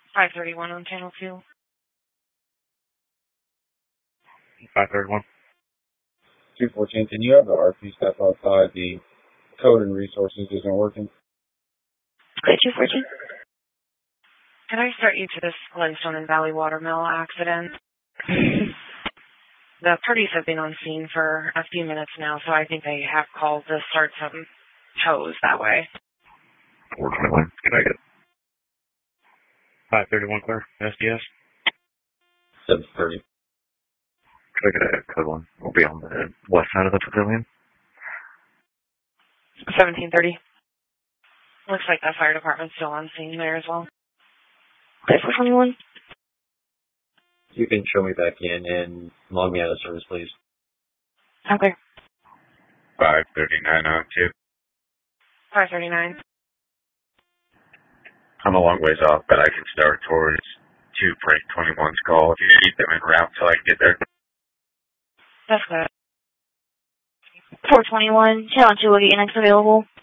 531 on channel 2. 531. 214, can you have the RP step outside? The code and resources isn't working. Okay, 214. Can I start you to this Glenstone and Valley Watermill accident? The parties have been on scene for a few minutes now, so I think they have called to start some tows that way. 421, can I get 531 clear, SDS? 730. Could I get a code 1? We'll be on the west side of the pavilion. 1730. Looks like the fire department's still on scene there as well. Okay, 421. You can show me back in and log me out of service, please. Okay. 539 on 2. 539. I'm a long ways off, but I can start towards 2 break 21's call. If you keep them en route till I can get there. That's good. 421, channel 2 will get you next available.